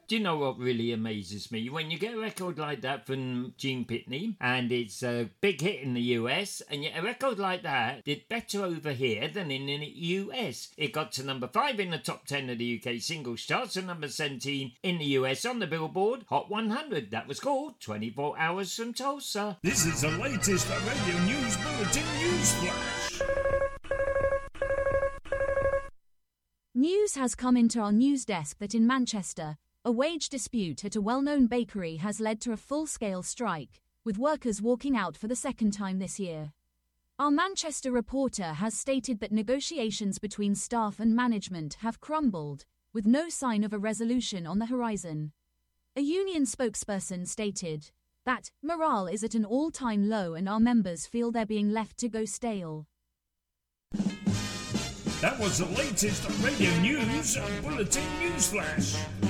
Do you know what really amazes me? When you get a record like that from Gene Pitney, and it's a big hit in the US, and yet a record like that did better over here than in the US. It got to number 5 in the top 10 of the UK singles charts and number 17 in the US on the Billboard Hot 100. That was called 24 Hours from Tulsa. This is the latest radio news bulletin news flash. News has come into our news desk that in Manchester, a wage dispute at a well-known bakery has led to a full-scale strike, with workers walking out for the second time this year. Our Manchester reporter has stated that negotiations between staff and management have crumbled, with no sign of a resolution on the horizon. A union spokesperson stated that morale is at an all-time low and our members feel they're being left to go stale. That was the latest radio news bulletin news flash.